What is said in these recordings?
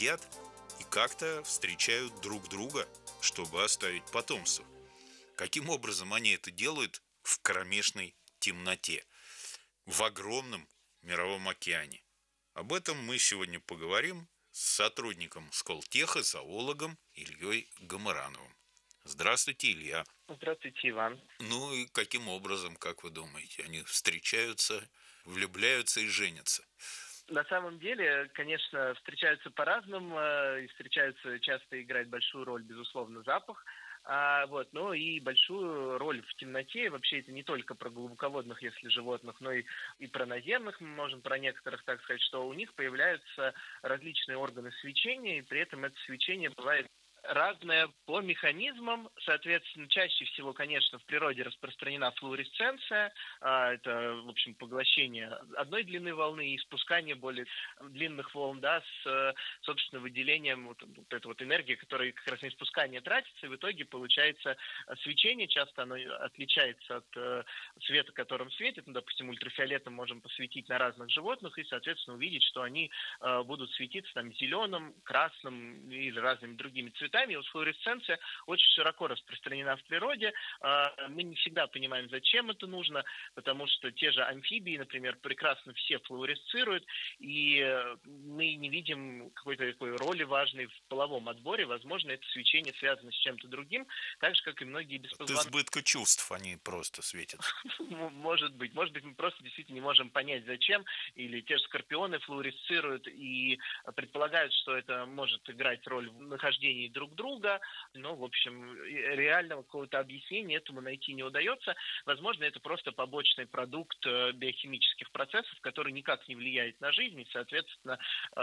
едят и как-то встречают друг друга, чтобы оставить потомство. Каким образом они это делают в кромешной темноте, в огромном мировом океане? Об этом мы сегодня поговорим с сотрудником Сколтеха, зоологом Ильей Гомырановым. Здравствуйте, Илья. Здравствуйте, Иван. Ну и каким образом, как вы думаете, они встречаются, влюбляются и женятся? На самом деле, конечно, встречаются по-разному, и встречаются, часто играет большую роль, безусловно, запах. Но и большую роль в темноте. Вообще это не только про глубоководных, если животных, но и про наземных. Мы можем про некоторых так сказать, что у них появляются различные органы свечения, и при этом это свечение бывает разное по механизмам. Соответственно, чаще всего, конечно, в природе распространена флуоресценция. Это, в общем, поглощение одной длины волны и спускание более длинных волн, да, с, собственно, выделением вот этой вот энергии, которая как раз на испускание тратится, и в итоге получается свечение. Часто оно отличается от света, которым светит. Ну, допустим, ультрафиолетом можем посветить на разных животных и, соответственно, увидеть, что они будут светиться там зеленым, красным или разными другими цветами. И вот флуоресценция очень широко распространена в природе. Мы не всегда понимаем, зачем это нужно, потому что те же амфибии, например, прекрасно все флуоресцируют, и мы не видим какой-то такой роли важной в половом отборе. Возможно, это свечение связано с чем-то другим, так же, как и многие беспозвоночные. От избытка чувств они просто светятся. Может быть, мы просто действительно не можем понять, зачем, или те же скорпионы флуоресцируют и предполагают, что это может играть роль в нахождении друг друга, но, в общем, реального какого-то объяснения этому найти не удается. Возможно, это просто побочный продукт биохимических процессов, который никак не влияет на жизнь, и, соответственно,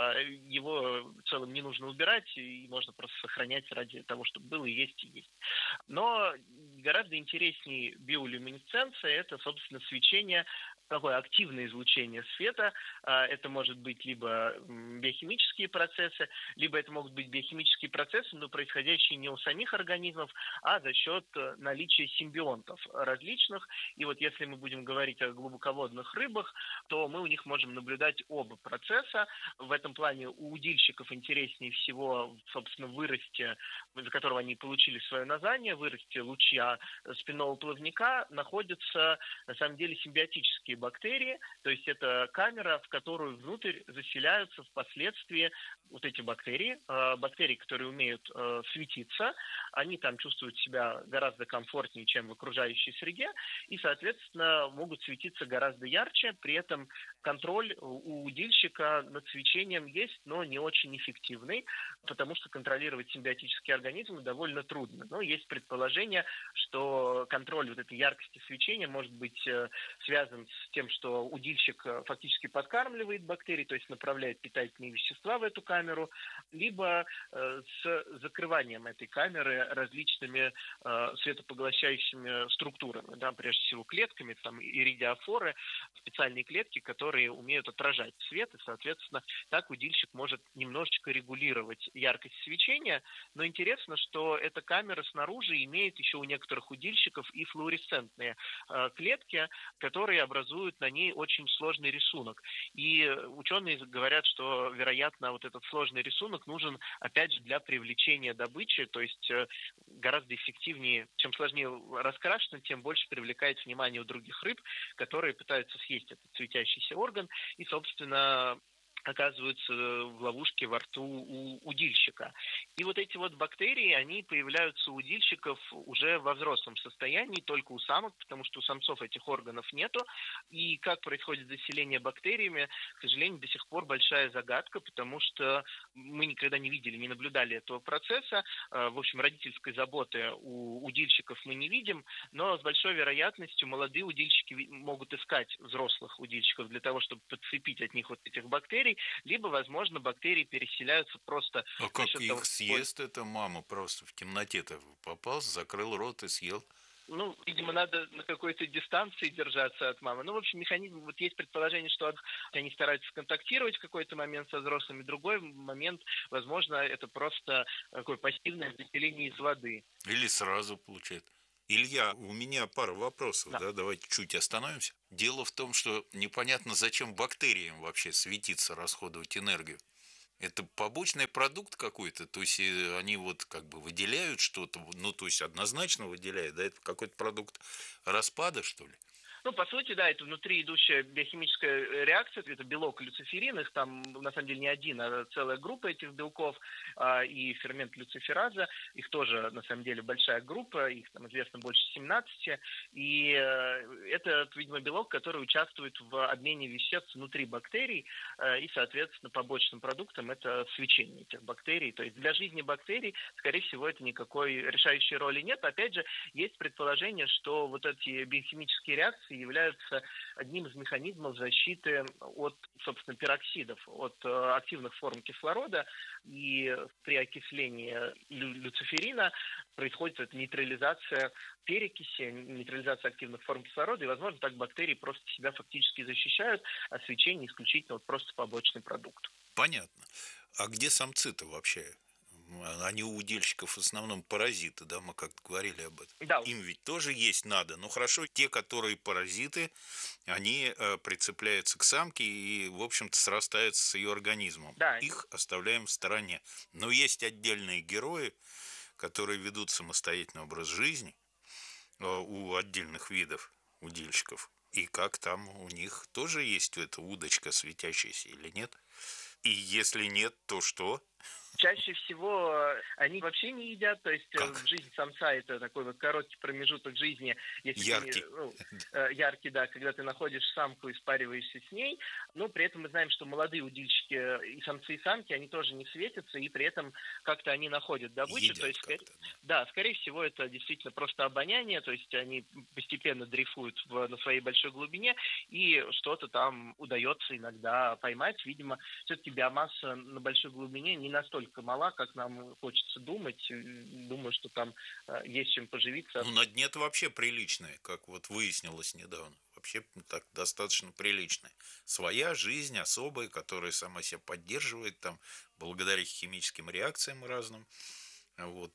его в целом не нужно убирать, и можно просто сохранять ради того, чтобы было и есть, и есть. Но гораздо интереснее биолюминесценция – это, собственно, свечение, такое активное излучение света. Это может быть либо биохимические процессы, либо это могут быть биохимические процессы, но происходящие не у самих организмов, а за счет наличия симбионтов различных. И вот если мы будем говорить о глубоководных рыбах, то мы у них можем наблюдать оба процесса. В этом плане у удильщиков интереснее всего, собственно, вырасти, из-за которого они получили свое название, вырасти лучья спинного плавника, находятся, на самом деле, симбиотические бактерии, то есть это камера, в которую внутрь заселяются впоследствии вот эти бактерии, которые умеют светиться, они там чувствуют себя гораздо комфортнее, чем в окружающей среде, и, соответственно, могут светиться гораздо ярче, при этом контроль у удильщика над свечением есть, но не очень эффективный, потому что контролировать симбиотические организмы довольно трудно. Но есть предположение, что контроль вот этой яркости свечения может быть связан с тем, что удильщик фактически подкармливает бактерии, то есть направляет питательные вещества в эту камеру, либо с закрыванием этой камеры различными светопоглощающими структурами, да, прежде всего клетками, там иридиофоры, специальные клетки, которые умеют отражать свет, и, соответственно, так удильщик может немножечко регулировать яркость свечения, но интересно, что эта камера снаружи имеет еще у некоторых удильщиков и флуоресцентные клетки, которые образуют на ней очень сложный рисунок. И ученые говорят, что, вероятно, вот этот сложный рисунок нужен, опять же, для привлечения добычи, то есть гораздо эффективнее, чем сложнее раскрашено, тем больше привлекает внимание у других рыб, которые пытаются съесть этот светящийся орган и, собственно, оказываются в ловушке во рту у удильщика. И вот эти вот бактерии, они появляются у удильщиков уже во взрослом состоянии, только у самок, потому что у самцов этих органов нету. И как происходит заселение бактериями, к сожалению, до сих пор большая загадка, потому что мы никогда не видели, не наблюдали этого процесса. В общем, родительской заботы у удильщиков мы не видим, но с большой вероятностью молодые удильщики могут искать взрослых удильщиков для того, чтобы подцепить от них вот этих бактерий, либо, возможно, бактерии переселяются просто... А как их съест эта мама просто в темноте-то попал, закрыл рот и съел? Ну, видимо, надо на какой-то дистанции держаться от мамы. Ну, в общем, механизм, вот есть предположение, что они стараются контактировать в какой-то момент со взрослыми, другой момент, возможно, это просто такое пассивное заселение из воды. Или сразу получает. Илья, у меня пара вопросов, да, давайте чуть остановимся. Дело в том, что непонятно, зачем бактериям вообще светиться, расходовать энергию. Это побочный продукт какой-то, то есть они вот как бы выделяют что-то, ну то есть однозначно выделяют, да, это какой-то продукт распада, что ли? Ну, по сути, да, это внутри идущая биохимическая реакция, это белок люциферин, их там на самом деле не один, а целая группа этих белков, и фермент люцифераза, их тоже на самом деле большая группа, их там известно больше 17, и это, видимо, белок, который участвует в обмене веществ внутри бактерий, и, соответственно, побочным продуктом это свечение этих бактерий, то есть для жизни бактерий, скорее всего, это никакой решающей роли нет. Опять же, есть предположение, что вот эти биохимические реакции являются одним из механизмов защиты от, собственно, пероксидов, от активных форм кислорода, и при окислении люциферина происходит эта нейтрализация перекиси, нейтрализация активных форм кислорода, и, возможно, так бактерии просто себя фактически защищают, а свечение исключительно вот просто побочный продукт. Понятно. А где самцы-то вообще? Они у удильщиков в основном паразиты, да, мы как-то говорили об этом. Да. Им ведь тоже есть надо. Но хорошо, те, которые паразиты, они прицепляются к самке и, в общем-то, срастаются с ее организмом. Да. Их оставляем в стороне. Но есть отдельные герои, которые ведут самостоятельный образ жизни у отдельных видов удильщиков. И как там у них тоже есть эта удочка светящаяся или нет? И если нет, то что? Чаще всего они вообще не едят, то есть Как? жизнь самца это такой вот короткий промежуток жизни, если яркий. Яркий, да, когда ты находишь самку и спариваешься с ней, но при этом мы знаем, что молодые удильщики и самцы, и самки, они тоже не светятся, и при этом как-то они находят добычу, Едят то есть, как-то. да, скорее всего, это действительно просто обоняние, то есть они постепенно дрейфуют на своей большой глубине, и что-то там удается иногда поймать, видимо, все-таки биомасса на большой глубине не настолько мала, как нам хочется думать. Думаю, что там есть чем поживиться. Ну, на дне-то вообще приличное, как вот выяснилось недавно. Вообще так достаточно приличная. Своя жизнь особая, которая сама себя поддерживает там, благодаря химическим реакциям разным. Вот,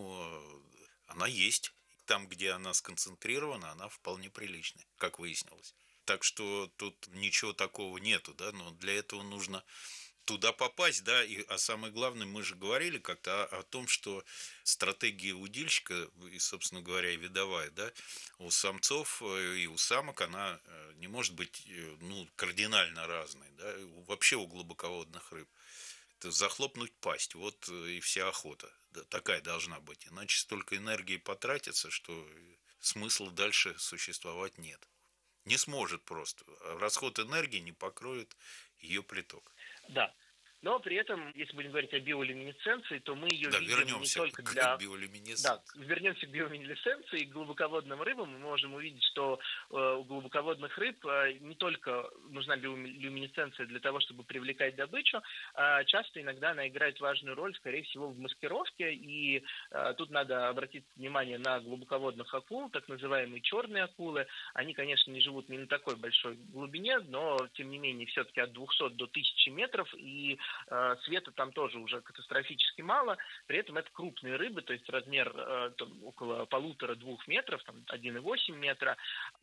но она есть. Там, где она сконцентрирована, она вполне приличная, как выяснилось. Так что тут ничего такого нету, да, но для этого нужно туда попасть, да, а самое главное, мы же говорили как-то о том, что стратегия удильщика, и, собственно говоря, и видовая, да, у самцов и у самок она не может быть, ну, кардинально разной, да, вообще у глубоководных рыб. Это захлопнуть пасть, вот и вся охота, да, такая должна быть, иначе столько энергии потратится, что смысла дальше существовать нет. Не сможет просто. Расход энергии не покроет ее приток. Да. Но при этом, если будем говорить о биолюминесценции, то мы ее видим не только для... биолюминесценции. Да, вернемся к биолюминесценции и к глубоководным рыбам. Мы можем увидеть, что у глубоководных рыб не только нужна биолюминесценция для того, чтобы привлекать добычу, а часто иногда она играет важную роль, скорее всего, в маскировке. И тут надо обратить внимание на глубоководных акул, так называемые черные акулы. Они, конечно, не живут не на такой большой глубине, но, тем не менее, все-таки от 200 до 1000 метров, и света там тоже уже катастрофически мало, при этом это крупные рыбы, то есть размер там, около 1,5-2 метров, там 1,8 метра,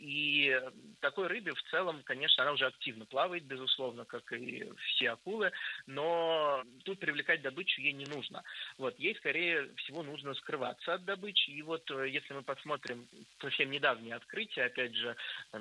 и такой рыбе в целом, конечно, она уже активно плавает, безусловно, как и все акулы, но тут привлекать добычу ей не нужно. Вот, ей, скорее всего, нужно скрываться от добычи, и вот если мы посмотрим совсем недавнее открытие, опять же,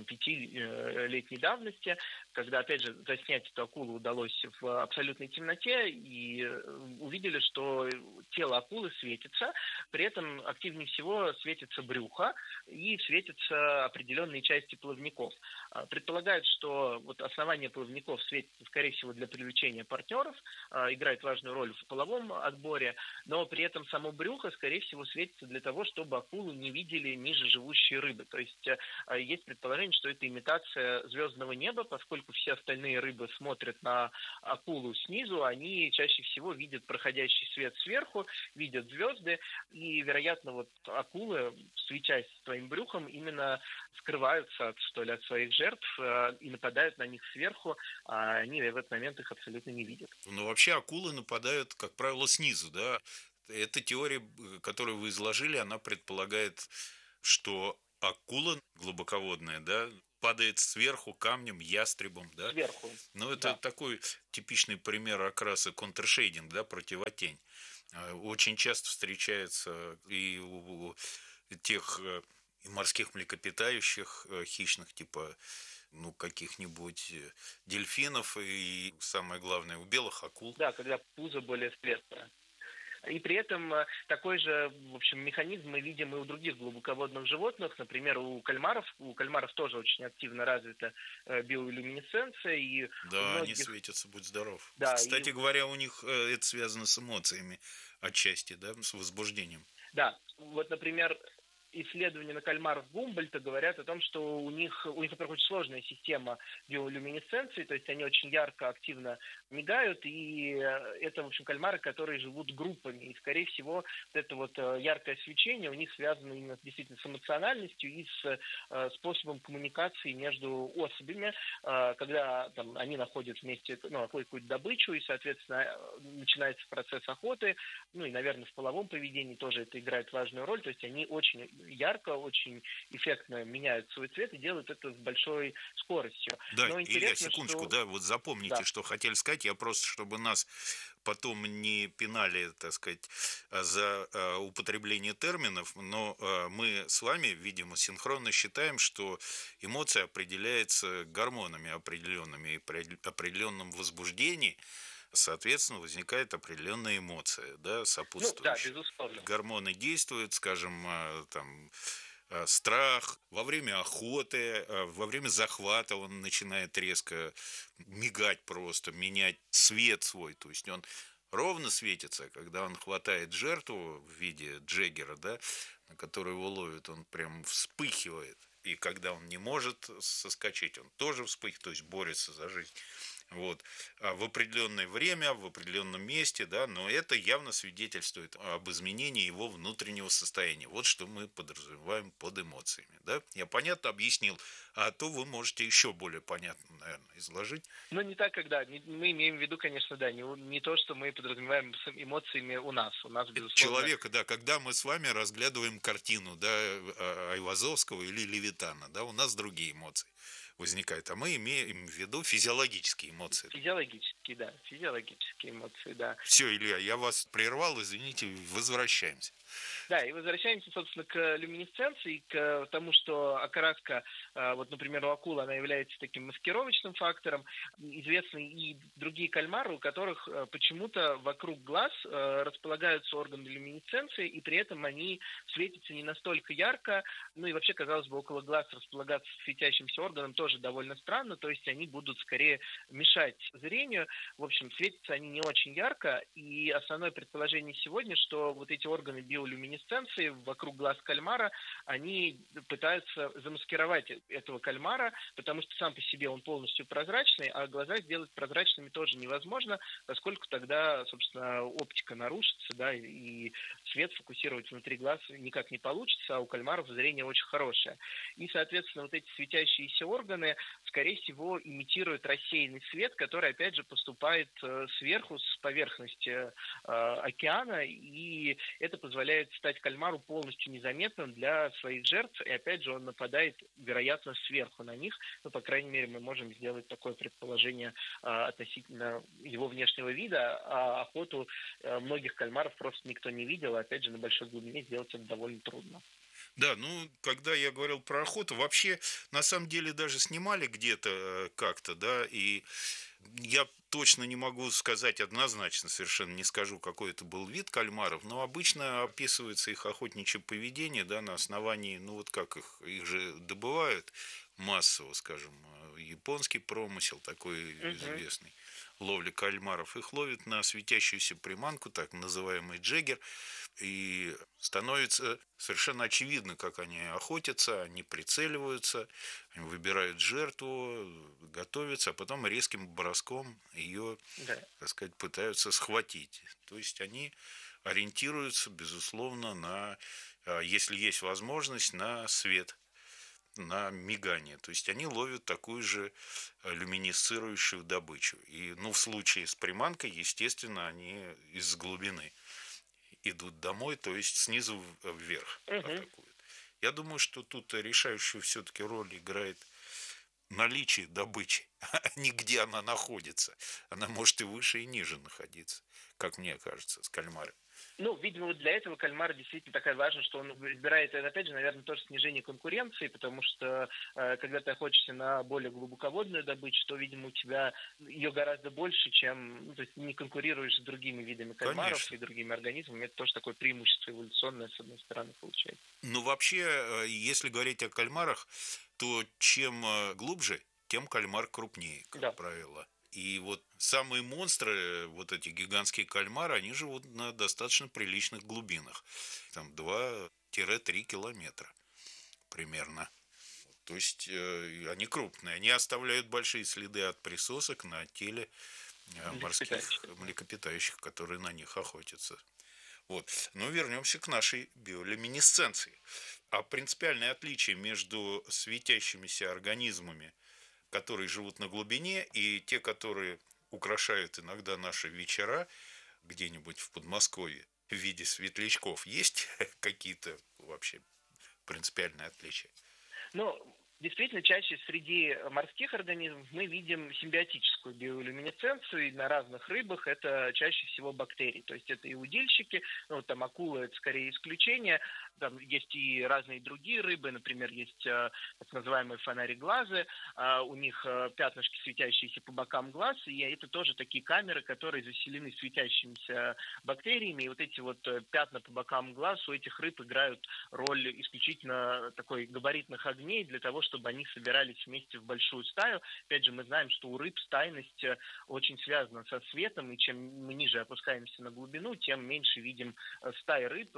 5-летней давности, когда, опять же, заснять эту акулу удалось в абсолютной темноте, и увидели, что тело акулы светится, при этом активнее всего светится брюхо и светятся определенные части плавников. Предполагают, что вот основание плавников светится, скорее всего, для привлечения партнеров, играет важную роль в половом отборе, но при этом само брюхо, скорее всего, светится для того, чтобы акулу не видели ниже живущие рыбы. То есть есть предположение, что это имитация звездного неба, поскольку все остальные рыбы смотрят на акулу снизу, они чаще всего видят проходящий свет сверху, видят звезды, и, вероятно, вот акулы, свечась своим брюхом, именно скрываются от своих жертв и нападают на них сверху, а они в этот момент их абсолютно не видят. Ну, вообще акулы нападают, как правило, снизу, да? Эта теория, которую вы изложили, она предполагает, что акула глубоководная, да, падает сверху камнем, ястребом, да? Сверху. Ну, это такой типичный пример окраса контршейдинг, да, противотень. Очень часто встречается и у тех и морских млекопитающих хищных, типа каких-нибудь дельфинов, и самое главное, у белых акул. Да, когда пузо более светлое. И при этом такой же, в общем, механизм мы видим и у других глубоководных животных. Например, у кальмаров. У кальмаров тоже очень активно развита биолюминесценция. И да, у многих... они светятся, будь здоров. Да, кстати говоря, у них это связано с эмоциями отчасти, да, с возбуждением. Да, вот, например, исследования на кальмаров Гумбольдта говорят о том, что у них, во-первых, очень сложная система биолюминесценции, то есть они очень ярко, активно мигают, и это, в общем, кальмары, которые живут группами, и, скорее всего, вот это вот яркое свечение у них связано именно действительно с эмоциональностью и с способом коммуникации между особями, когда там, они находят вместе какую-то добычу, и, соответственно, начинается процесс охоты, и, наверное, в половом поведении тоже это играет важную роль, то есть они очень ярко, очень эффектно меняют свой цвет и делают это с большой скоростью. Да, Илья, секундочку, что... да, вот запомните, что хотели сказать, я просто, чтобы нас потом не пинали, так сказать, за употребление терминов, но мы с вами, видимо, синхронно считаем, что эмоция определяется гормонами определенными, и при определенном возбуждении соответственно, возникает определенная эмоция, да, сопутствующая. Да, безусловно. Гормоны действуют, скажем, там, страх, во время охоты, во время захвата он начинает резко мигать просто, менять цвет свой, то есть он ровно светится, когда он хватает жертву в виде джеггера, да, на который его ловит, он прям вспыхивает, и когда он не может соскочить, он тоже вспыхивает, то есть борется за жизнь. Вот, в определенное время, в определенном месте, да, но это явно свидетельствует об изменении его внутреннего состояния. Вот что мы подразумеваем под эмоциями, да. Я понятно объяснил, а то вы можете еще более понятно, наверное, изложить. Не так, когда мы имеем в виду, конечно, да, не то, что мы подразумеваем с эмоциями у нас, безусловно. Человека, да, когда мы с вами разглядываем картину, да, Айвазовского или Левитана, да, у нас другие эмоции возникает, а мы имеем в виду физиологические эмоции. Физиологические эмоции, да. Все, Илья, я вас прервал, извините, возвращаемся. Да, и возвращаемся, собственно, к люминесценции, к тому, что окраска, вот, например, у акулы, она является таким маскировочным фактором. Известны и другие кальмары, у которых почему-то вокруг глаз располагаются органы люминесценции, и при этом они светятся не настолько ярко. И вообще, казалось бы, около глаз располагаться светящимся органом тоже довольно странно, то есть они будут скорее мешать зрению. В общем, светятся они не очень ярко, и основное предположение сегодня, что вот эти органы биолюминесценции вокруг глаз кальмара, они пытаются замаскировать этого кальмара, потому что сам по себе он полностью прозрачный, а глаза сделать прозрачными тоже невозможно, поскольку тогда, собственно, оптика нарушится, да, и свет фокусировать внутри глаз никак не получится, а у кальмаров зрение очень хорошее. И, соответственно, вот эти светящиеся органы, скорее всего, имитируют рассеянный свет, который, опять же, поступает сверху, с поверхности океана, и это позволяет стать кальмару полностью незаметным для своих жертв, и опять же он нападает, вероятно, сверху на них, по крайней мере, мы можем сделать такое предположение относительно его внешнего вида, а охоту многих кальмаров просто никто не видел, и опять же на большой глубине сделать это довольно трудно. Да, когда я говорил про охоту, вообще, на самом деле, даже снимали где-то как-то, да, и я точно не могу сказать однозначно, совершенно не скажу, какой это был вид кальмаров, но обычно описывается их охотничье поведение, да, на основании, как их же добывают массово, скажем, японский промысел такой известный, ловли кальмаров, их ловят на светящуюся приманку, так называемый джеггер, и становится совершенно очевидно, как они охотятся, они прицеливаются, они выбирают жертву, готовятся, а потом резким броском ее, так сказать, пытаются схватить. То есть они ориентируются, безусловно, на, если есть возможность, на свет, на мигание. То есть они ловят такую же люминесцирующую добычу. И, в случае с приманкой, естественно, они из глубины идут домой, то есть снизу вверх атакуют. Я думаю, что тут решающую все-таки роль играет наличие добычи, а не где она находится. Она может и выше, и ниже находиться, как мне кажется, с кальмаром. Ну, видимо, вот для этого кальмар действительно такая важен, что он выбирает, это, опять же, наверное, тоже снижение конкуренции, потому что когда ты охотишься на более глубоководную добычу, то, видимо, у тебя ее гораздо больше, чем, ну, то есть не конкурируешь с другими видами кальмаров Конечно. и другими организмами. Это тоже такое преимущество эволюционное, с одной стороны, получается. Ну, вообще, если говорить о кальмарах, то чем глубже, тем кальмар крупнее, как Да. правило. И вот самые монстры, вот эти гигантские кальмары, они живут на достаточно приличных глубинах. Там 2-3 километра примерно. То есть они крупные. Они оставляют большие следы от присосок на теле морских Млекопитающие. млекопитающих, которые на них охотятся. Вот. Но вернемся к нашей биолюминесценции. А принципиальное отличие между светящимися организмами, которые живут на глубине, и те, которые украшают иногда наши вечера где-нибудь в Подмосковье в виде светлячков, есть какие-то вообще принципиальные отличия? Ну, действительно, чаще среди морских организмов мы видим симбиотическую биолюминесценцию, и на разных рыбах это чаще всего бактерии. То есть это и удильщики, ну, там акулы это скорее исключение, там есть и разные другие рыбы, например, есть так называемые фонари-глазы, у них пятнышки, светящиеся по бокам глаз, и это тоже такие камеры, которые заселены светящимися бактериями, и вот эти вот пятна по бокам глаз у этих рыб играют роль исключительно такой габаритных огней для того, чтобы они собирались вместе в большую стаю. Опять же, мы знаем, что у рыб стайность очень связана со светом, и чем мы ниже опускаемся на глубину, тем меньше видим стаи рыб,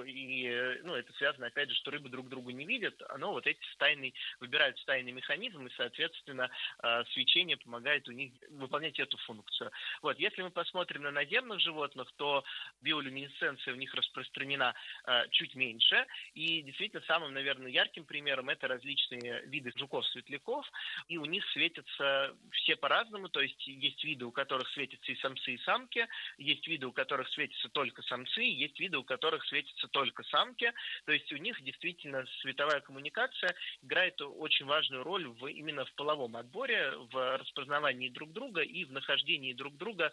и ну, это связано, опять же, что рыбы друг друга не видят, но вот эти выбирают стайный механизм, и, соответственно, свечение помогает у них выполнять эту функцию. Вот, если мы посмотрим на наземных животных, то биолюминесценция у них распространена чуть меньше, и действительно самым, наверное, ярким примером это различные виды жуков-светляков, и у них светятся все по-разному, то есть есть виды, у которых светятся и самцы, и самки, есть виды, у которых светятся только самцы, есть виды, у которых светятся только самки, то есть у них действительно световая коммуникация играет очень важную роль именно в половом отборе, в распознавании друг друга и в нахождении друг друга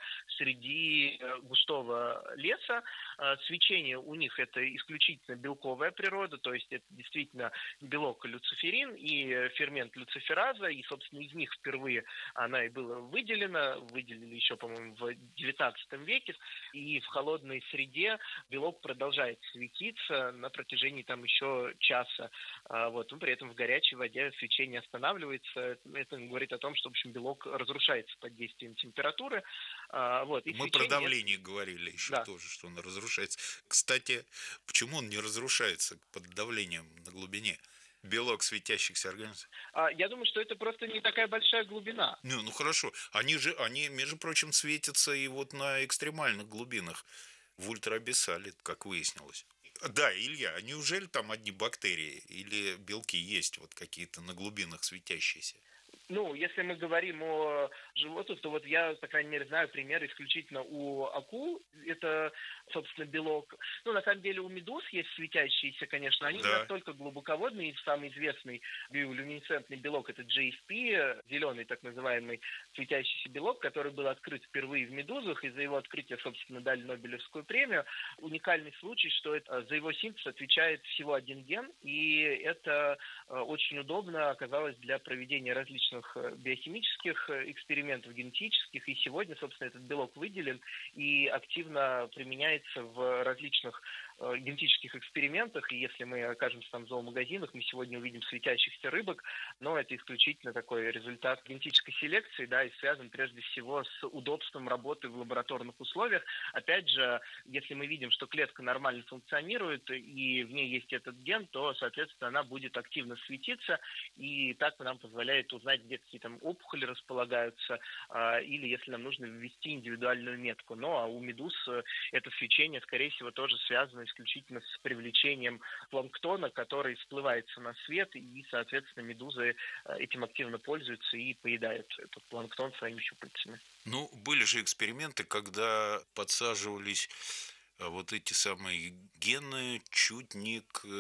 среди густого леса. Свечение у них это исключительно белковая природа, то есть это действительно белок люциферин и фермент люцифераза, и, собственно, из них впервые она и была выделили еще, по-моему, в XIX веке, и в холодной среде белок продолжает светиться на протяжении там еще часа, вот, но при этом в горячей воде свечение останавливается, это говорит о том, что, в общем, белок разрушается под действием температуры, вот, и Мы про свечение... давление говорили еще Да. тоже, что он разрушается. Кстати, почему он не разрушается под давлением на глубине? Белок светящихся организмов. Я думаю, что это просто не такая большая глубина. Ну хорошо. Они, между прочим, светятся и вот на экстремальных глубинах, в ультрабиссале, как выяснилось. Да, Илья, а неужели там одни бактерии или белки есть вот какие-то на глубинах светящиеся? Ну, если мы говорим о животных, то вот я, по крайней мере, знаю пример исключительно у акул. Это, собственно, белок. Ну, на самом деле, у медуз есть светящиеся, конечно. Они не Да. настолько глубоководные. Самый известный биолюминесцентный белок – это GFP, зеленый так называемый светящийся белок, который был открыт впервые в медузах, и за его открытие, собственно, дали Нобелевскую премию. Уникальный случай, что за его синтез отвечает всего один ген, и это очень удобно оказалось для проведения различных биохимических экспериментов, генетических, и сегодня, собственно, этот белок выделен и активно применяется в различных генетических экспериментах, и если мы окажемся там в зоомагазинах, мы сегодня увидим светящихся рыбок, но это исключительно такой результат генетической селекции, да, и связан прежде всего с удобством работы в лабораторных условиях. Опять же, если мы видим, что клетка нормально функционирует, и в ней есть этот ген, то, соответственно, она будет активно светиться, и так нам позволяет узнать, где какие там опухоли располагаются, или если нам нужно ввести индивидуальную метку. Ну, а у медуз это свечение, скорее всего, тоже связано исключительно с привлечением планктона, который всплывается на свет, и, соответственно, медузы этим активно пользуются и поедают этот планктон своими щупальцами. Ну, были же эксперименты, когда подсаживались вот эти самые гены чуть не к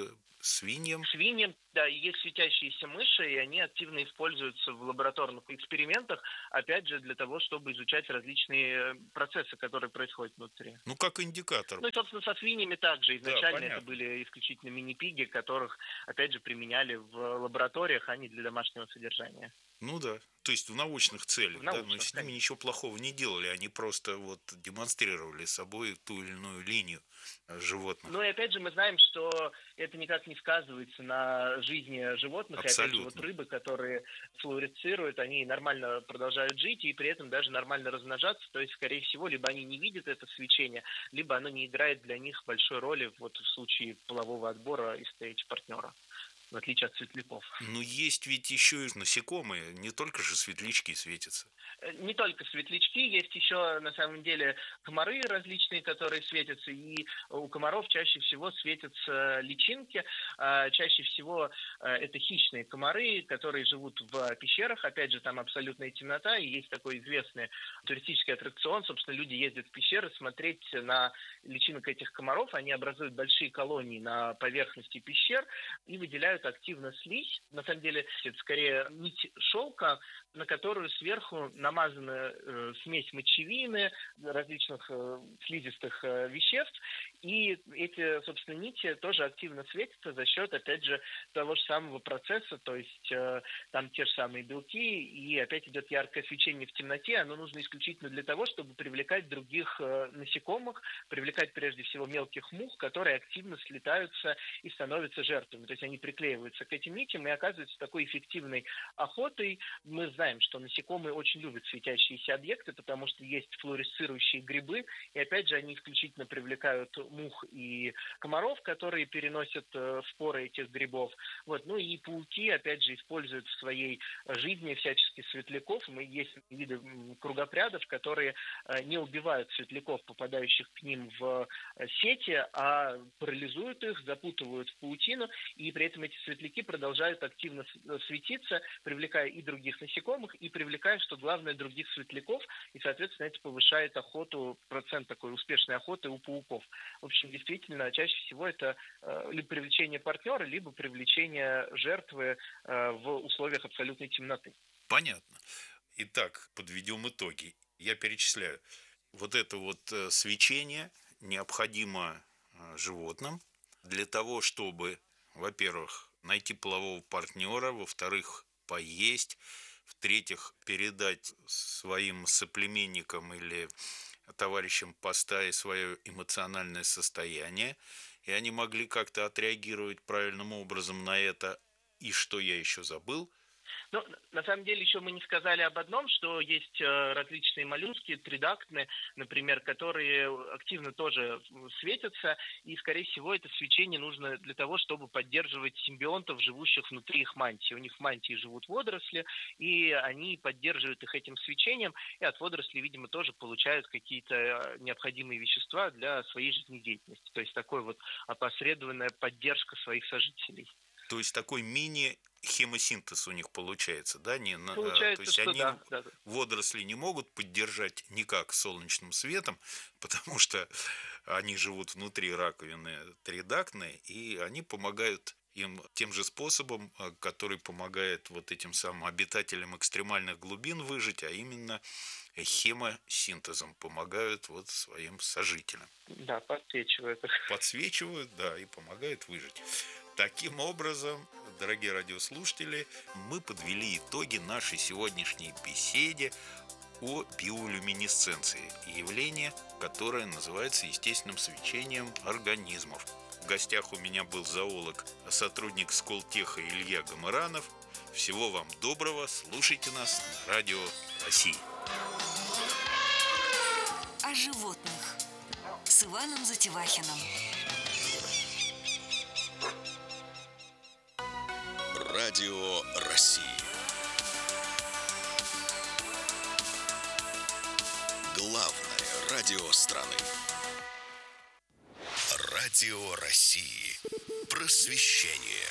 свиньям. Свиньям, да, есть светящиеся мыши, и они активно используются в лабораторных экспериментах, опять же, для того, чтобы изучать различные процессы, которые происходят внутри. Ну, как индикатор. Ну и, собственно, со свиньями также. Изначально понятно. это были исключительно мини-пиги, которых, опять же, применяли в лабораториях, а не для домашнего содержания. Ну да, то есть в научных целях, да, но с ними ничего плохого не делали, они просто вот демонстрировали собой ту или иную линию животных. Ну и опять же мы знаем, что это никак не сказывается на жизни животных. Абсолютно. И опять же вот рыбы, которые флуоресцируют, они нормально продолжают жить и при этом даже нормально размножаться. То есть, скорее всего, либо они не видят это свечение, либо оно не играет для них большой роли вот в случае полового отбора и встречи-партнера, в отличие от светляков. Но есть ведь еще и насекомые, не только же светлячки светятся. Не только светлячки, есть еще на самом деле комары различные, которые светятся, и у комаров чаще всего светятся личинки. Чаще всего это хищные комары, которые живут в пещерах, опять же, там абсолютная темнота, и есть такой известный туристический аттракцион, собственно, люди ездят в пещеры смотреть на личинок этих комаров, они образуют большие колонии на поверхности пещер и выделяют активно слизь. На самом деле, это скорее нить шелка, на которую сверху намазана смесь мочевины, различных слизистых веществ. И эти, собственно, нити тоже активно светятся за счет, опять же, того же самого процесса, то есть там те же самые белки, и опять идет яркое свечение в темноте. Оно нужно исключительно для того, чтобы привлекать других насекомых, привлекать прежде всего мелких мух, которые активно слетаются и становятся жертвами. То есть они приклеиваются к этим нитям и оказываются такой эффективной охотой. Мы знаем, что насекомые очень любят светящиеся объекты, потому что есть флуоресцирующие грибы, и опять же они исключительно привлекают мух и комаров, которые переносят споры этих грибов. Вот. Ну и пауки, опять же, используют в своей жизни всяческих светляков. Есть виды кругопрядов, которые не убивают светляков, попадающих к ним в сети, а парализуют их, запутывают в паутину, и при этом эти светляки продолжают активно светиться, привлекая и других насекомых, и привлекая, что главное, других светляков, и, соответственно, это повышает охоту, процент такой успешной охоты у пауков. В общем, действительно, чаще всего это либо привлечение партнера, либо привлечение жертвы в условиях абсолютной темноты. Понятно. Итак, подведем итоги. Я перечисляю. Вот это вот свечение необходимо животным для того, чтобы, во-первых, найти полового партнера, во-вторых, поесть, в-третьих, передать своим соплеменникам или товарищам по стае свое эмоциональное состояние, и они могли как-то отреагировать правильным образом на это. И что я еще забыл? Ну, на самом деле, еще мы не сказали об одном, что есть различные моллюски, тридактны, например, которые активно тоже светятся, и, скорее всего, это свечение нужно для того, чтобы поддерживать симбионтов, живущих внутри их мантии. У них в мантии живут водоросли, и они поддерживают их этим свечением, и от водорослей, видимо, тоже получают какие-то необходимые вещества для своей жизнедеятельности. То есть такой вот опосредованная поддержка своих сожителей. То есть такой мини-хемосинтез у них получается, да? Получается, то есть что они да. водоросли не могут поддержать никак солнечным светом, потому что они живут внутри раковины тридактны, и они помогают им тем же способом, который помогает вот этим самым обитателям экстремальных глубин выжить, а именно хемосинтезом помогают вот своим сожителям. Да, подсвечивают их. Подсвечивают, да, и помогают выжить. Таким образом, дорогие радиослушатели, мы подвели итоги нашей сегодняшней беседе о биолюминесценции, явление, которое называется естественным свечением организмов. В гостях у меня был зоолог, сотрудник Сколтеха Илья Гамаранов. Всего вам доброго, слушайте нас на Радио России. О животных с Иваном Затевахиным. Радио России. Главное радио страны. Радио России. Просвещение.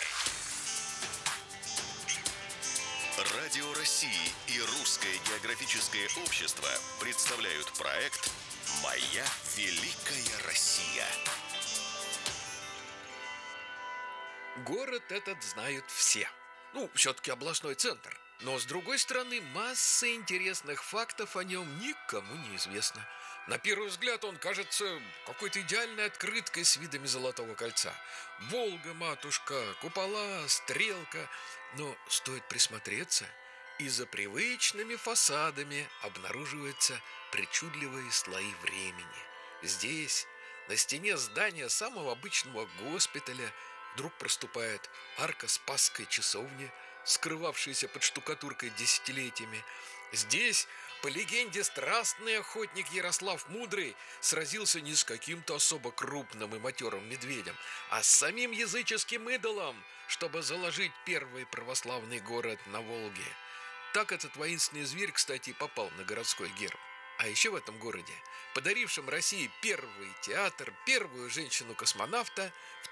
Радио России и Русское географическое общество представляют проект «Моя великая Россия». Город этот знают все. Все-таки областной центр. Но, с другой стороны, масса интересных фактов о нем никому не известна. На первый взгляд он кажется какой-то идеальной открыткой с видами Золотого кольца. Волга, матушка, купола, стрелка. Но стоит присмотреться, и за привычными фасадами обнаруживаются причудливые слои времени. Здесь, на стене здания самого обычного госпиталя, вдруг проступает арка Спасской часовни, скрывавшаяся под штукатуркой десятилетиями. Здесь, по легенде, страстный охотник Ярослав Мудрый сразился не с каким-то особо крупным и матерым медведем, а с самим языческим идолом, чтобы заложить первый православный город на Волге. Так этот воинственный зверь, кстати, попал на городской герб. А еще в этом городе, подарившем России первый театр, первую женщину-космонавта, в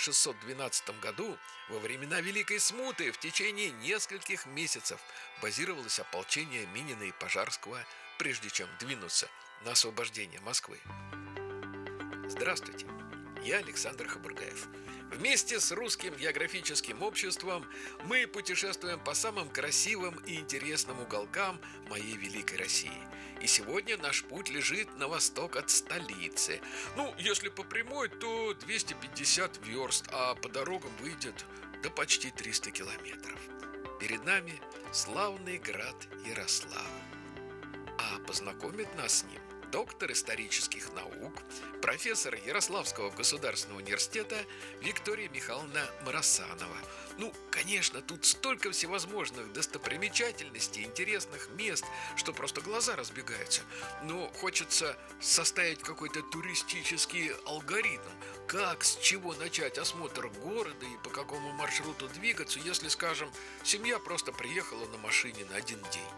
1612 году, во времена Великой Смуты, в течение нескольких месяцев базировалось ополчение Минина и Пожарского, прежде чем двинуться на освобождение Москвы. Здравствуйте, я Александр Хабургаев. Вместе с Русским географическим обществом мы путешествуем по самым красивым и интересным уголкам моей великой России. И сегодня наш путь лежит на восток от столицы. Если по прямой, то 250 верст, а по дорогам выйдет до почти 300 километров. Перед нами славный град Ярославль. А познакомит нас с ним доктор исторических наук, профессор Ярославского государственного университета Виктория Михайловна Марасанова. Конечно, тут столько всевозможных достопримечательностей, интересных мест, что просто глаза разбегаются. Но хочется составить какой-то туристический алгоритм. Как, с чего начать осмотр города и по какому маршруту двигаться, если, скажем, семья просто приехала на машине на один день.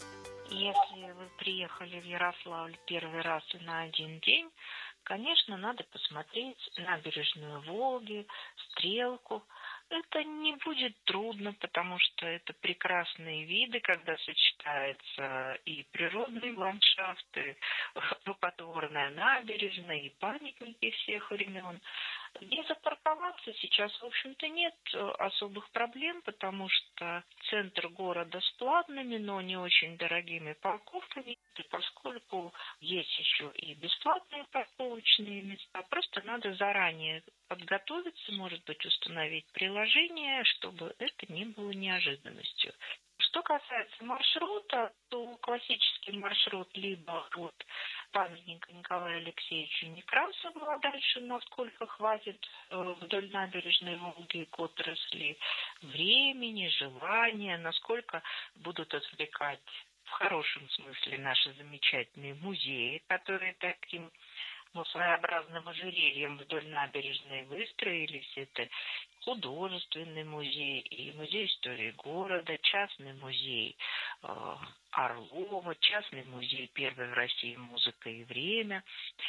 Если вы приехали в Ярославль первый раз и на один день, конечно, надо посмотреть набережную Волги, Стрелку. Это не будет трудно, потому что это прекрасные виды, когда сочетаются и природные ландшафты, рукотворная набережная, и памятники всех времен. Где запарковаться сейчас, в общем-то, нет особых проблем, потому что центр города с платными, но не очень дорогими парковками, поскольку есть еще и бесплатные парковочные места. Просто надо заранее подготовиться, может быть, установить приложение, чтобы это не было неожиданностью. Что касается маршрута, то классический маршрут либо от памятника Николаю Алексеевичу Некрасову, а дальше, насколько хватит вдоль набережной Волги к отрасли времени, желания, насколько будут отвлекать в хорошем смысле наши замечательные музеи, которые таким своеобразным ожерельем вдоль набережной выстроились. Это художественный музей и музей истории города, частный музей Орлова, частный музей первый в России «Музыка и время»,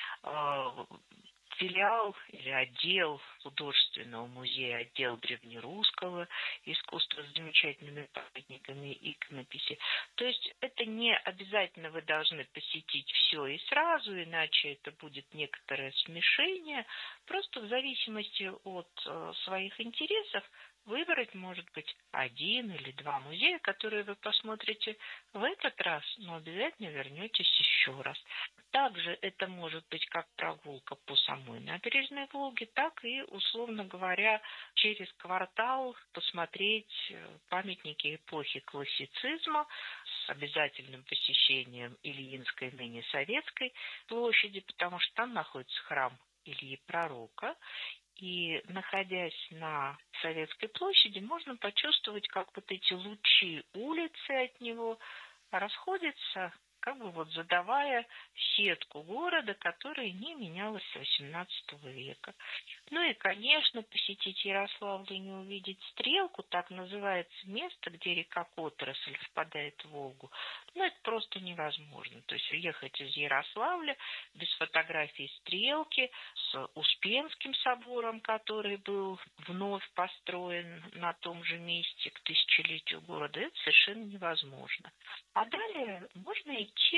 филиал или отдел художественного музея, отдел древнерусского искусства с замечательными памятниками и иконописи. То есть это не обязательно вы должны посетить все и сразу, иначе это будет некоторое смешение. Просто в зависимости от своих интересов выбрать, может быть, один или два музея, которые вы посмотрите в этот раз, но обязательно вернетесь еще раз. Также это может быть как прогулка по самой набережной Волги, так и, условно говоря, через квартал посмотреть памятники эпохи классицизма с обязательным посещением Ильинской, ныне Советской площади, потому что там находится храм Ильи Пророка. И, находясь на Советской площади, можно почувствовать, как вот эти лучи улицы от него расходятся, как бы задавая сетку города, которая не менялась с XVIII века. И, конечно, посетить Ярославль и не увидеть Стрелку, так называется место, где река Которосль впадает в Волгу, это просто невозможно. То есть уехать из Ярославля без фотографий Стрелки, с Успенским собором, который был вновь построен на том же месте к тысячелетию города, это совершенно невозможно. А далее можно идти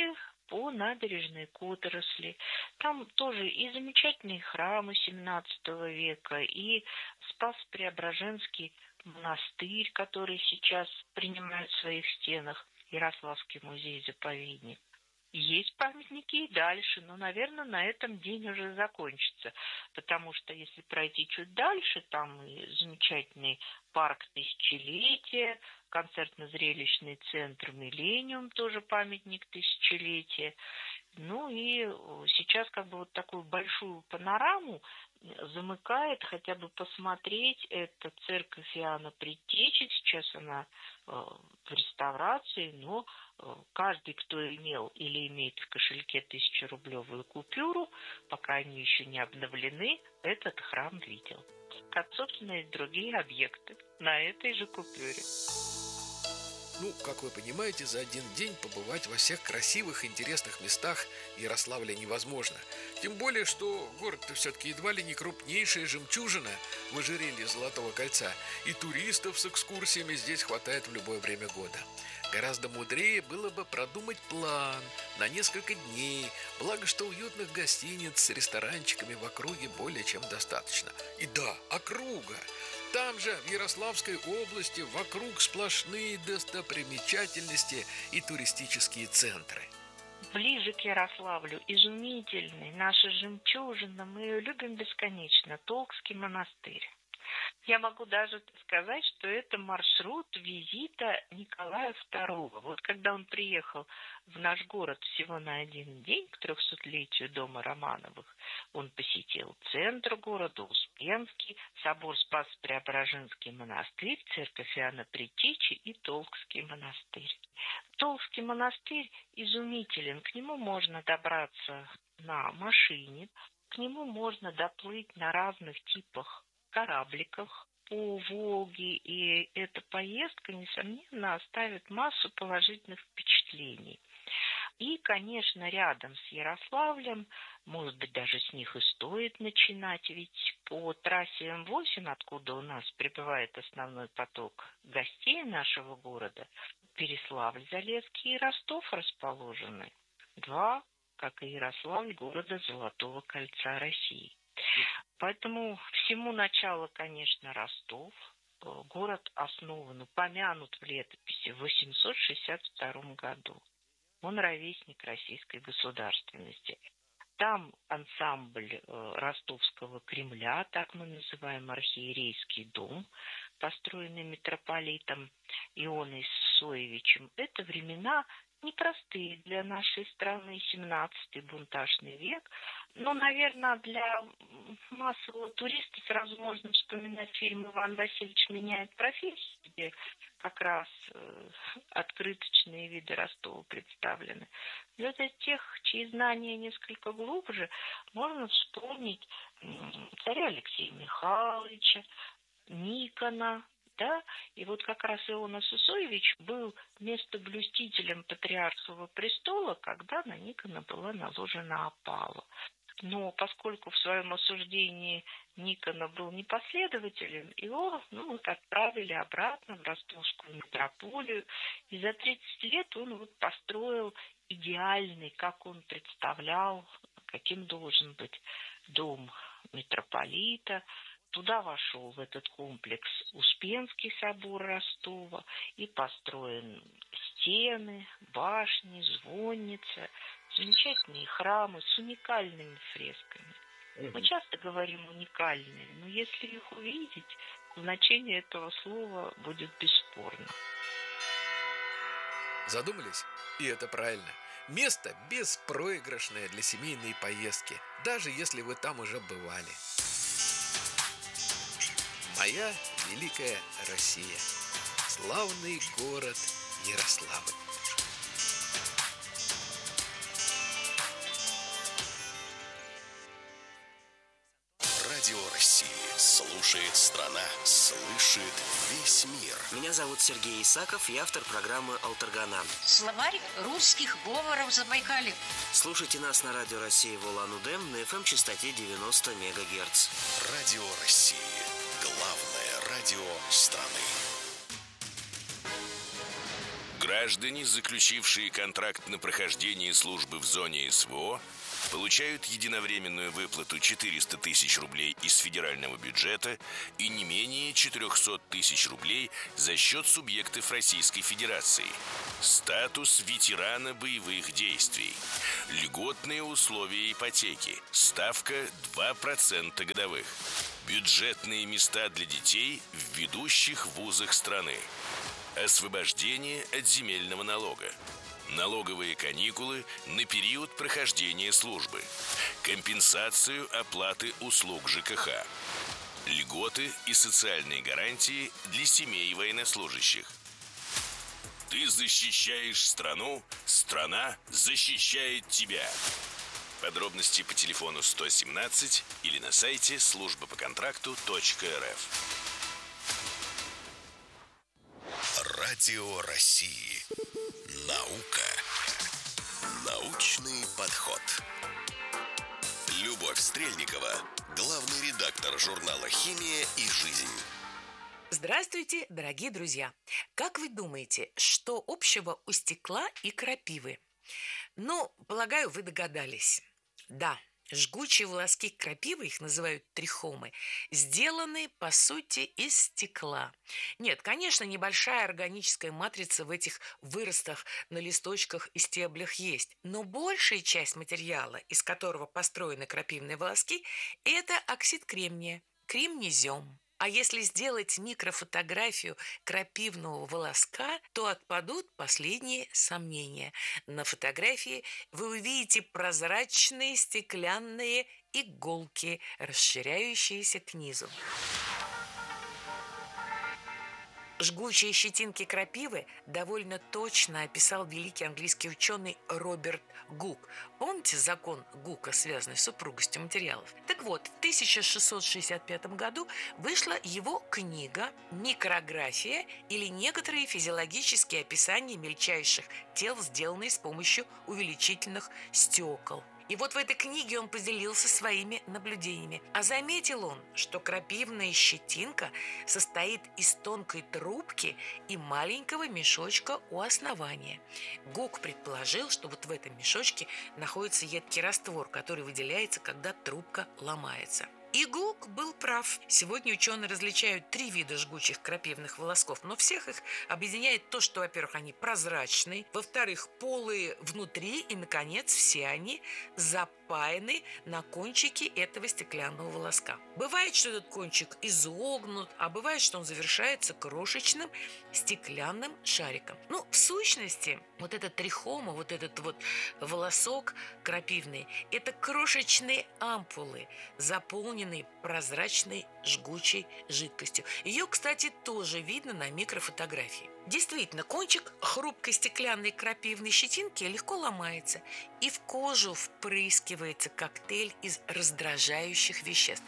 по набережной к отрасли. Там тоже и замечательные храмы XVII века, и Спас-Преображенский монастырь, который сейчас принимает в своих стенах Ярославский музей-заповедник. Есть памятники и дальше, но, наверное, на этом день уже закончится, потому что если пройти чуть дальше, там и замечательный парк тысячелетия, концертно-зрелищный центр «Миллениум», тоже памятник тысячелетия. Ну и сейчас как бы вот такую большую панораму замыкает хотя бы посмотреть, это церковь Иоанна Предтечи, сейчас она в реставрации, но каждый, кто имел или имеет в кошельке 1000-рублевую купюру, пока они еще не обновлены, этот храм видел. Как, собственно, и другие объекты на этой же купюре. Ну, как вы понимаете, за один день побывать во всех красивых, интересных местах Ярославля невозможно. Тем более, что город-то все-таки едва ли не крупнейшая жемчужина в ожерелье Золотого кольца, и туристов с экскурсиями здесь хватает в любое время года. Гораздо мудрее было бы продумать план на несколько дней, благо что уютных гостиниц с ресторанчиками в округе более чем достаточно. И да, округа! Там же, в Ярославской области, вокруг сплошные достопримечательности и туристические центры. Ближе к Ярославлю изумительный, наша жемчужина, мы ее любим бесконечно, Толкский монастырь. Я могу даже сказать, что это маршрут визита Николая II. Вот когда он приехал в наш город всего на один день, к 300-летию дома Романовых, он посетил центр города, Успенский, собор Спас-Преображенский монастырь, церковь Иоанна Предтечи и Толкский монастырь. Толкский монастырь изумителен, к нему можно добраться на машине, к нему можно доплыть на разных типах корабликах по Волге, и эта поездка, несомненно, оставит массу положительных впечатлений. И, конечно, рядом с Ярославлем, может быть, даже с них и стоит начинать, ведь по трассе М8, откуда у нас прибывает основной поток гостей нашего города, Переславль-Залесский и Ростов расположены. Два, как и Ярославль, города Золотого кольца России. Поэтому всему начало, конечно, Ростов. Город основан, упомянут в летописи в 862 году. Он ровесник российской государственности. Там ансамбль Ростовского Кремля, так мы называем архиерейский дом, построенный митрополитом Ионой Сысоевичем. Это времена непростые для нашей страны, 17-й бунтажный век. Но, наверное, для массового туриста сразу можно вспоминать фильм «Иван Васильевич меняет профессию», где как раз открыточные виды Ростова представлены. Для тех, чьи знания несколько глубже, можно вспомнить царя Алексея Михайловича, Никона, да, и вот как раз Иона Сысоевич был местоблюстителем патриаршего престола, когда на Никона была наложена опала. Но поскольку в своем осуждении Никона был непоследователен, его отправили обратно в Ростовскую митрополию, и за 30 лет он построил идеальный, как он представлял, каким должен быть дом митрополита. Туда вошел в этот комплекс Успенский собор Ростова, и построен стены, башни, звонница, замечательные храмы с уникальными фресками. Мы часто говорим уникальные, но если их увидеть, значение этого слова будет бесспорно. Задумались? И это правильно. Место беспроигрышное для семейной поездки, даже если вы там уже бывали. Моя великая Россия. Славный город Ярославль. Радио России. Слушает страна. Слышит весь мир. Меня зовут Сергей Исаков, я автор программы «Алтаргана». Словарь русских говоров Забайкалья. Слушайте нас на Радио России в Улан-Удэ на FM-частоте 90 МГц. Радио России. Главное радио страны. Граждане, заключившие контракт на прохождение службы в зоне СВО, получают единовременную выплату 400 тысяч рублей из федерального бюджета и не менее 400 тысяч рублей за счет субъектов Российской Федерации. Статус ветерана боевых действий. Льготные условия ипотеки. Ставка 2% годовых. Бюджетные места для детей в ведущих вузах страны. Освобождение от земельного налога. Налоговые каникулы на период прохождения службы. Компенсацию оплаты услуг ЖКХ. Льготы и социальные гарантии для семей военнослужащих. Ты защищаешь страну, страна защищает тебя. Подробности по телефону 117 или на сайте службапоконтракту.рф. Радио России. Наука. Научный подход. Любовь Стрельникова, главный редактор журнала «Химия и жизнь». Здравствуйте, дорогие друзья! Как вы думаете, что общего у стекла и крапивы? Ну, полагаю, вы догадались. Да, жгучие волоски крапивы, их называют трихомы, сделаны, по сути, из стекла. Нет, конечно, небольшая органическая матрица в этих выростах на листочках и стеблях есть, но большая часть материала, из которого построены крапивные волоски, это оксид кремния, кремнезем. А если сделать микрофотографию крапивного волоска, то отпадут последние сомнения. На фотографии вы увидите прозрачные стеклянные иголки, расширяющиеся к низу. Жгучие щетинки крапивы довольно точно описал великий английский ученый Роберт Гук. Помните закон Гука, связанный с супругостью материалов? Так вот, в 1665 году вышла его книга «Микрография» или некоторые физиологические описания мельчайших тел, сделанные с помощью увеличительных стекол. И вот в этой книге он поделился своими наблюдениями. А заметил он, что крапивная щетинка состоит из тонкой трубки и маленького мешочка у основания. Гук предположил, что вот в этом мешочке находится едкий раствор, который выделяется, когда трубка ломается. И Гук был прав. Сегодня ученые различают 3 вида жгучих крапивных волосков, но всех их объединяет то, что, во-первых, они прозрачные, во-вторых, полые внутри, и, наконец, все они запаяны на кончике этого стеклянного волоска. Бывает, что этот кончик изогнут, а бывает, что он завершается крошечным стеклянным шариком. Ну, в сущности, вот эта трихома, вот этот вот волосок крапивный, это крошечные ампулы, заполненные прозрачной жгучей жидкостью. Ее, кстати, тоже видно на микрофотографии. Действительно, кончик хрупкой стеклянной крапивной щетинки легко ломается, и в кожу впрыскивается коктейль из раздражающих веществ.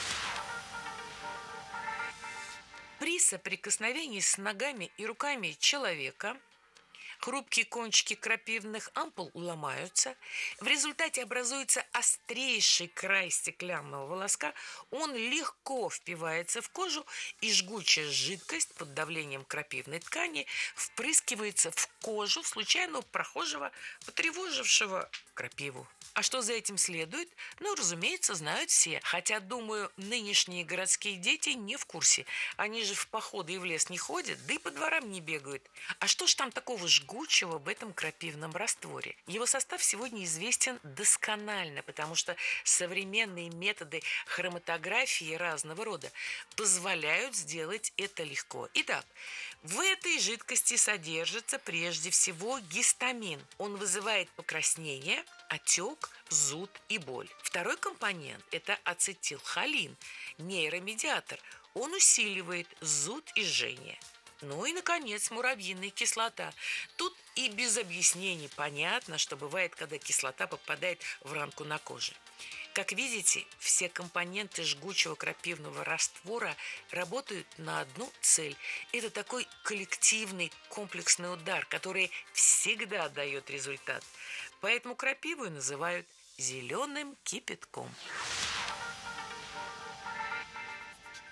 При соприкосновении с ногами и руками человека хрупкие кончики крапивных ампул ломаются. В результате образуется острейший край стеклянного волоска. Он легко впивается в кожу, и жгучая жидкость под давлением крапивной ткани впрыскивается в кожу случайного прохожего, потревожившего крапиву. А что за этим следует? Ну, разумеется, знают все. Хотя, думаю, нынешние городские дети не в курсе. Они же в походы и в лес не ходят, да и по дворам не бегают. А что ж там такого жгучего в этом крапивном растворе? Его состав сегодня известен досконально, потому что современные методы хроматографии разного рода позволяют сделать это легко. Итак, в этой жидкости содержится прежде всего гистамин. Он вызывает покраснение, отек, зуд и боль. Второй компонент – это ацетилхолин, нейромедиатор. Он усиливает зуд и жжение. Ну и, наконец, муравьиная кислота. Тут и без объяснений понятно, что бывает, когда кислота попадает в ранку на коже. Как видите, все компоненты жгучего крапивного раствора работают на одну цель. Это такой коллективный комплексный удар, который всегда дает результат. Поэтому крапиву называют зеленым кипятком.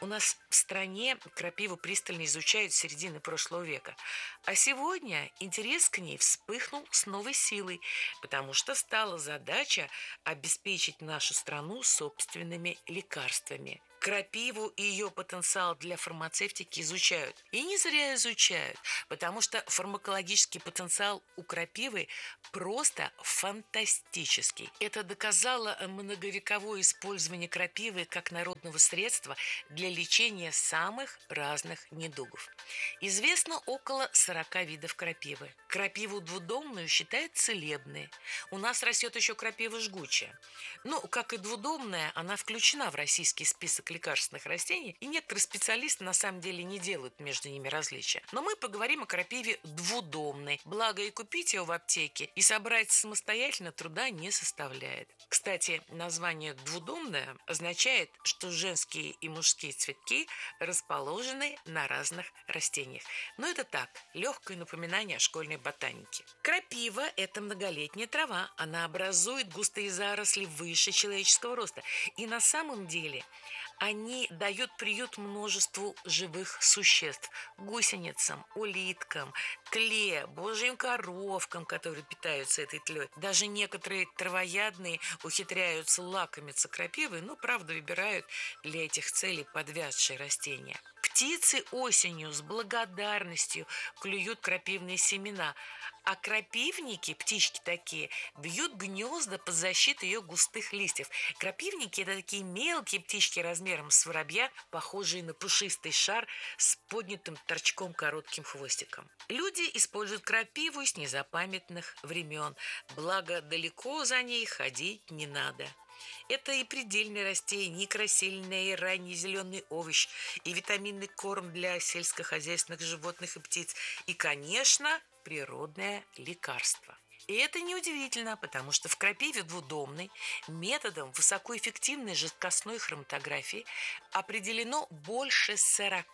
У нас в стране крапиву пристально изучают с середины прошлого века. А сегодня интерес к ней вспыхнул с новой силой, потому что стала задача обеспечить нашу страну собственными лекарствами. Крапиву и ее потенциал для фармацевтики изучают. И не зря изучают, потому что фармакологический потенциал у крапивы просто фантастический. Это доказало многовековое использование крапивы как народного средства для лечения самых разных недугов. Известно около 40 видов крапивы. Крапиву двудомную считают целебной. У нас растет еще крапива жгучая. Но, как и двудомная, она включена в российский список лекарственных растений, и некоторые специалисты на самом деле не делают между ними различия. Но мы поговорим о крапиве двудомной. Благо и купить ее в аптеке, и собрать самостоятельно труда не составляет. Кстати, название «двудомная» означает, что женские и мужские цветки расположены на разных растениях. Но это так, легкое напоминание о школьной ботанике. Крапива – это многолетняя трава. Она образует густые заросли выше человеческого роста. И на самом деле они дают приют множеству живых существ – гусеницам, улиткам, тле, божьим коровкам, которые питаются этой тлей. Даже некоторые травоядные ухитряются лакомиться крапивой, но, правда, выбирают для этих целей подвядшие растения. Птицы осенью с благодарностью клюют крапивные семена, а крапивники, птички такие, вьют гнезда под защитой ее густых листьев. Крапивники – это такие мелкие птички размером с воробья, похожие на пушистый шар с поднятым торчком коротким хвостиком. Люди используют крапиву с незапамятных времен, благо далеко за ней ходить не надо. Это и предельное растение, и красильное, и ранний зеленый овощ, и витаминный корм для сельскохозяйственных животных и птиц, и, конечно, природное лекарство. И это неудивительно, потому что в крапиве двудомной методом высокоэффективной жидкостной хроматографии определено больше 40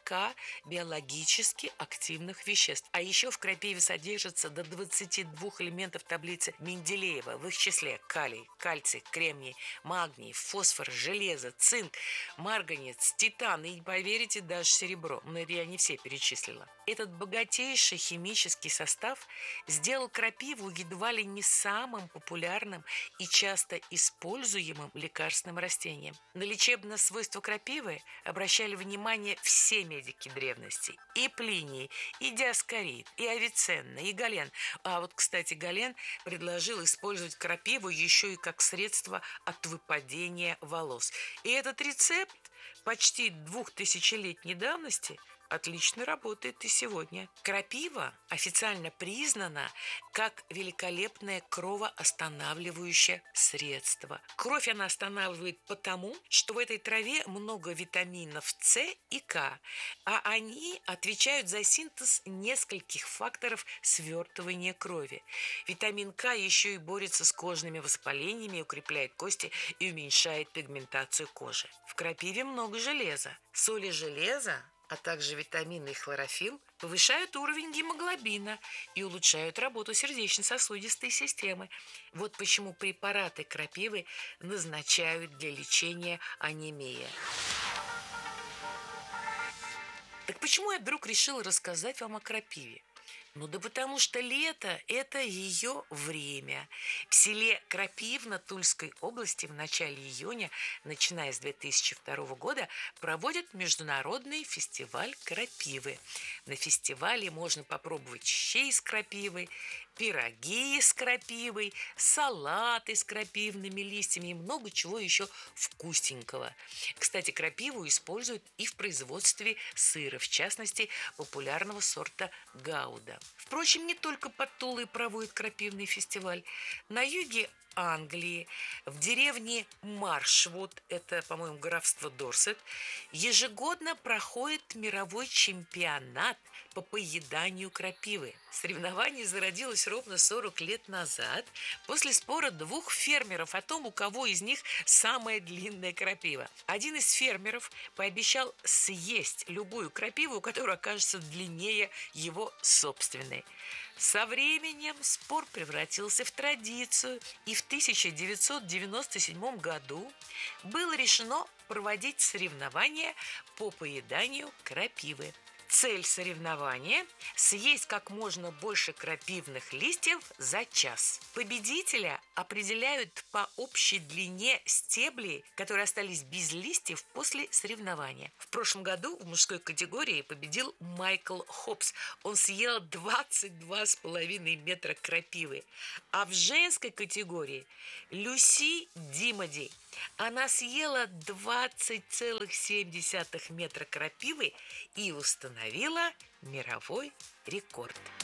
биологически активных веществ. А еще в крапиве содержится до 22 элементов таблицы Менделеева, в их числе калий, кальций, кремний, магний, фосфор, железо, цинк, марганец, титан и, поверите, даже серебро. Но это я не все перечислила. Этот богатейший химический состав сделал крапиву едва ли не самым популярным и часто используемым лекарственным растением. На лечебное свойство крапивы обращали внимание все медики древности. И Плиний, и Диоскорид, и Авиценна, и Гален. А вот, кстати, Гален предложил использовать крапиву еще и как средство от выпадения волос. И этот рецепт почти 2000-летней давности отлично работает и сегодня. Крапива официально признана как великолепное кровоостанавливающее средство. Кровь она останавливает потому, что в этой траве много витаминов С и К, а они отвечают за синтез нескольких факторов свертывания крови. Витамин К еще и борется с кожными воспалениями, укрепляет кости и уменьшает пигментацию кожи. В крапиве много железа. Соли железа, а также витамины и хлорофилл повышают уровень гемоглобина и улучшают работу сердечно-сосудистой системы. Вот почему препараты крапивы назначают для лечения анемии. Так почему я вдруг решила рассказать вам о крапиве? Ну да потому что лето – это ее время. В селе Крапивно Тульской области в начале июня, начиная с 2002 года, проводят международный фестиваль крапивы. На фестивале можно попробовать щей с крапивой, пироги с крапивой, салаты с крапивными листьями и много чего еще вкусненького. Кстати, крапиву используют и в производстве сыра, в частности, популярного сорта Гауда. Впрочем, не только под Тулой проводят крапивный фестиваль. На юге Англии, в деревне Маршвуд, это, по-моему, графство Дорсет, ежегодно проходит мировой чемпионат по поеданию крапивы. Соревнование зародилось ровно 40 лет назад после спора двух фермеров о том, у кого из них самая длинная крапива. Один из фермеров пообещал съесть любую крапиву, которая окажется длиннее его собственной. Со временем спор превратился в традицию, и в 1997 году было решено проводить соревнования по поеданию крапивы. Цель соревнования – съесть как можно больше крапивных листьев за час. Победителя определяют по общей длине стеблей, которые остались без листьев после соревнования. В прошлом году в мужской категории победил Майкл Хопс. Он съел 22,5 метра крапивы. А в женской категории Люси Димоди. Она съела 20,7 метра крапивы и установила мировой рекорд.